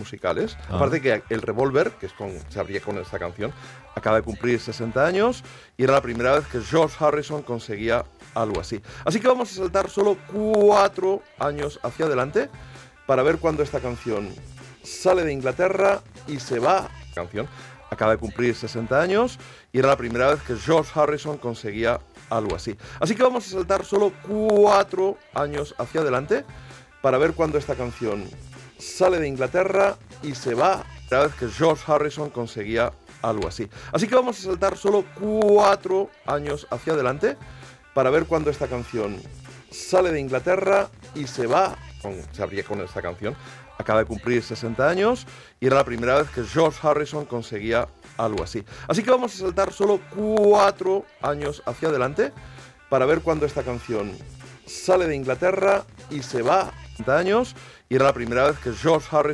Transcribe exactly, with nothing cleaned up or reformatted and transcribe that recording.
musicales. Ah. Aparte que el Revolver, que es con, se abría con esta canción, acaba de cumplir sesenta años y era la primera vez que George Harrison conseguía algo así. Así que vamos a saltar solo cuatro años hacia adelante para ver cuándo esta canción sale de Inglaterra y se va. La canción acaba de cumplir sesenta años y era la primera vez que George Harrison conseguía algo así. Así que vamos a saltar solo cuatro años hacia adelante para ver cuándo esta canción sale de Inglaterra y se va. La primera vez que George Harrison conseguía algo así. Así que vamos a saltar solo cuatro años hacia adelante para ver cuándo esta canción sale de Inglaterra y se va. Con, se abría con esta canción. Acaba de cumplir sesenta años y era la primera vez que George Harrison conseguía algo así. Así que vamos a saltar solo cuatro años hacia adelante para ver cuándo esta canción sale de Inglaterra y se va. sesenta años y era la primera vez que George Harrison